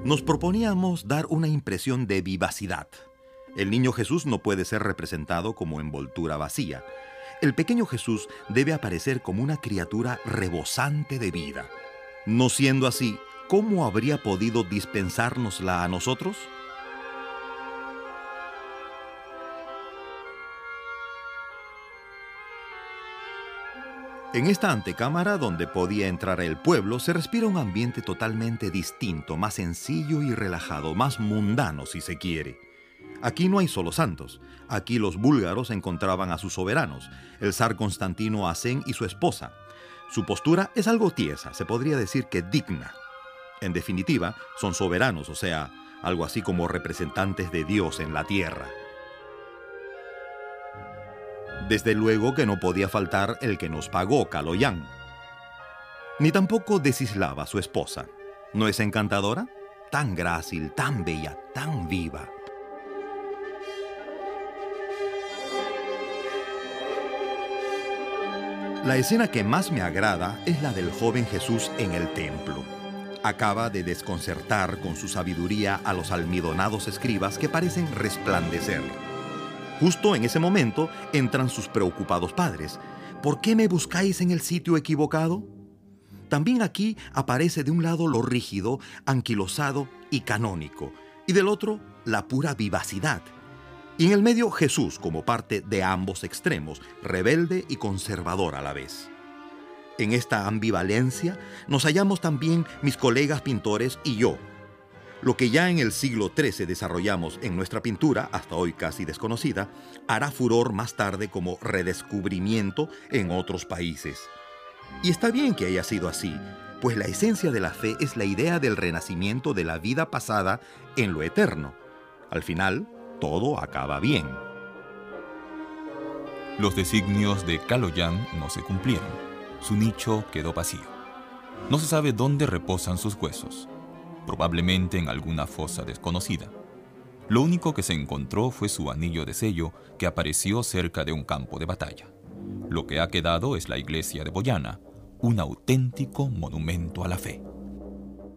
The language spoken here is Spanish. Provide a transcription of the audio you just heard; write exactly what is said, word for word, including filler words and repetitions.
Nos proponíamos dar una impresión de vivacidad. El niño Jesús no puede ser representado como envoltura vacía. El pequeño Jesús debe aparecer como una criatura rebosante de vida. No siendo así, ¿cómo habría podido dispensárnosla a nosotros? En esta antecámara, donde podía entrar el pueblo, se respira un ambiente totalmente distinto, más sencillo y relajado, más mundano si se quiere. Aquí no hay solo santos. Aquí los búlgaros encontraban a sus soberanos, el zar Constantino Asen y su esposa. Su postura es algo tiesa, se podría decir que digna. En definitiva, son soberanos, o sea, algo así como representantes de Dios en la tierra. Desde luego que no podía faltar el que nos pagó, Kaloyan. Ni tampoco Desislava, su esposa. ¿No es encantadora? Tan grácil, tan bella, tan viva. La escena que más me agrada es la del joven Jesús en el templo. Acaba de desconcertar con su sabiduría a los almidonados escribas que parecen resplandecer. Justo en ese momento entran sus preocupados padres. ¿Por qué me buscáis en el sitio equivocado? También aquí aparece de un lado lo rígido, anquilosado y canónico, y del otro la pura vivacidad. Y en el medio Jesús como parte de ambos extremos, rebelde y conservador a la vez. En esta ambivalencia nos hallamos también mis colegas pintores y yo. Lo que ya en el siglo trece desarrollamos en nuestra pintura, hasta hoy casi desconocida, hará furor más tarde como redescubrimiento en otros países. Y está bien que haya sido así, pues la esencia de la fe es la idea del renacimiento de la vida pasada en lo eterno. Al final, todo acaba bien. Los designios de Kaloyan no se cumplieron. Su nicho quedó vacío. No se sabe dónde reposan sus huesos. Probablemente en alguna fosa desconocida. Lo único que se encontró fue su anillo de sello que apareció cerca de un campo de batalla. Lo que ha quedado es la iglesia de Bojana, un auténtico monumento a la fe.